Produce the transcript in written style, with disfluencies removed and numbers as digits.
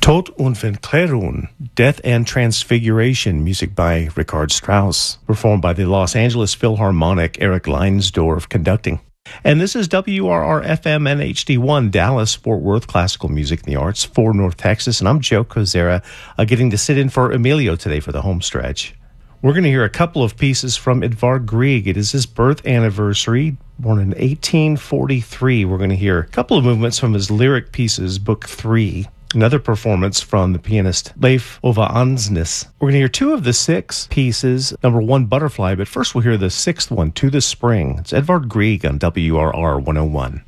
Tod und Verklärung, Death and Transfiguration, music by Richard Strauss, performed by the Los Angeles Philharmonic, Eric Leinsdorf conducting. And this is WRR-FM HD1, Dallas, Fort Worth, Classical Music and the Arts for North Texas. And I'm Joe Kozera, getting to sit in for Emilio today for the home stretch. We're going to hear a couple of pieces from Edvard Grieg. It is his birth anniversary, born in 1843. We're going to hear a couple of movements from his lyric pieces, Book 3. Another performance from the pianist Leif Ove Andsnes. We're going to hear two of the six pieces. Number one, Butterfly, but first we'll hear the sixth one, To the Spring. It's Edvard Grieg on WRR 101.